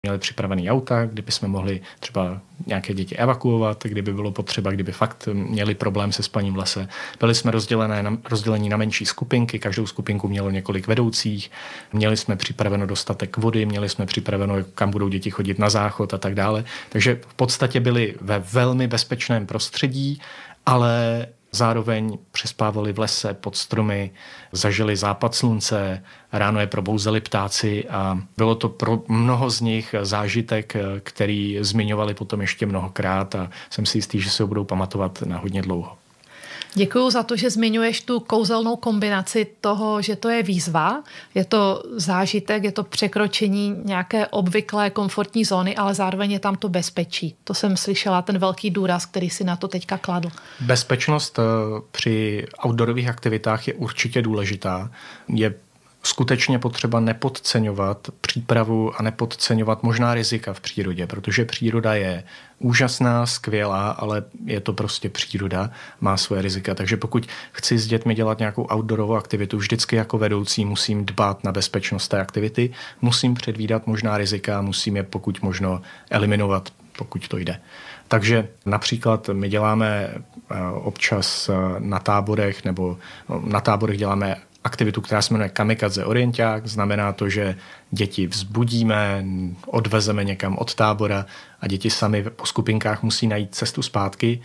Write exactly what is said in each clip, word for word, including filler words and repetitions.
měli připravený auta, kdyby jsme mohli třeba nějaké děti evakuovat, kdyby bylo potřeba, kdyby fakt měli problém se spaním v lese. Byli jsme rozdělené na, rozdělení na menší skupinky, každou skupinku mělo několik vedoucích, měli jsme připraveno dostatek vody, měli jsme připraveno, kam budou děti chodit na záchod a tak dále. Takže v podstatě byli ve velmi bezpečném prostředí, ale zároveň přespávali v lese pod stromy, zažili západ slunce, ráno je probouzeli ptáci a bylo to pro mnoho z nich zážitek, který zmiňovali potom ještě mnohokrát a jsem si jistý, že se ho budou pamatovat na hodně dlouho. Děkuju za to, že zmiňuješ tu kouzelnou kombinaci toho, že to je výzva, je to zážitek, je to překročení nějaké obvyklé komfortní zóny, ale zároveň je tam to bezpečí. To jsem slyšela, ten velký důraz, který si na to teďka kladl. Bezpečnost při outdoorových aktivitách je určitě důležitá. Je skutečně potřeba nepodceňovat přípravu a nepodceňovat možná rizika v přírodě, protože příroda je úžasná, skvělá, ale je to prostě příroda, má svoje rizika. Takže pokud chci s dětmi dělat nějakou outdoorovou aktivitu, vždycky jako vedoucí musím dbát na bezpečnost té aktivity, musím předvídat možná rizika, musím je pokud možno eliminovat, pokud to jde. Takže například my děláme občas na táborech, nebo na táborech děláme aktivitu, která se jmenuje Kamikadze orienták. Znamená to, že děti vzbudíme, odvezeme někam od tábora a děti sami po skupinkách musí najít cestu zpátky.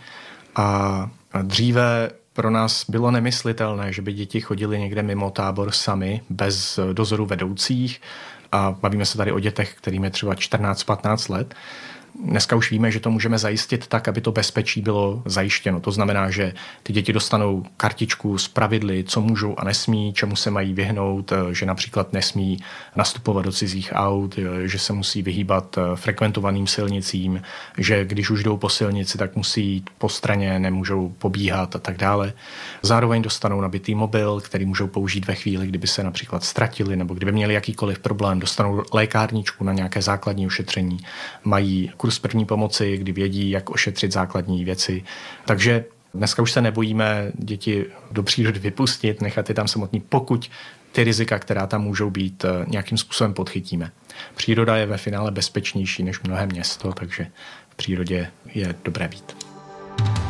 A dříve pro nás bylo nemyslitelné, že by děti chodili někde mimo tábor sami, bez dozoru vedoucích. A bavíme se tady o dětech, kterým je třeba čtrnáct patnáct let. Dneska už víme, že to můžeme zajistit tak, aby to bezpečí bylo zajištěno. To znamená, že ty děti dostanou kartičku s pravidly, co můžou a nesmí, čemu se mají vyhnout, že například nesmí nastupovat do cizích aut, že se musí vyhýbat frekventovaným silnicím, že když už jdou po silnici, tak musí jít po straně, nemůžou pobíhat a tak dále. Zároveň dostanou nabitý mobil, který můžou použít ve chvíli, kdyby se například ztratili nebo kdyby měli jakýkoliv problém. Dostanou lékárničku na nějaké základní ošetření, mají kurz první pomoci, kdy vědí, jak ošetřit základní věci. Takže dneska už se nebojíme děti do přírody vypustit, nechat je tam samotný, pokud ty rizika, která tam můžou být, nějakým způsobem podchytíme. Příroda je ve finále bezpečnější než mnohé město, takže v přírodě je dobré být.